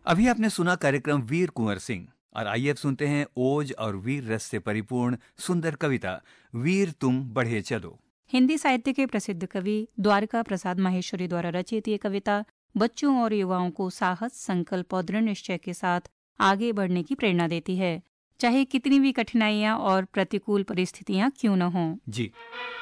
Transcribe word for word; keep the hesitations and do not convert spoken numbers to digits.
अभी आपने सुना कार्यक्रम वीर कुंवर सिंह, और आइए अब सुनते हैं ओज और वीर रस से परिपूर्ण सुंदर कविता वीर तुम बढ़े चलो। हिंदी साहित्य के प्रसिद्ध कवि द्वारका प्रसाद माहेश्वरी द्वारा रचित ये कविता बच्चों और युवाओं को साहस, संकल्प और दृढ़ निश्चय के साथ आगे बढ़ने की प्रेरणा देती है, चाहे कितनी भी कठिनाइयां और प्रतिकूल परिस्थितियां क्यों न हों। जी,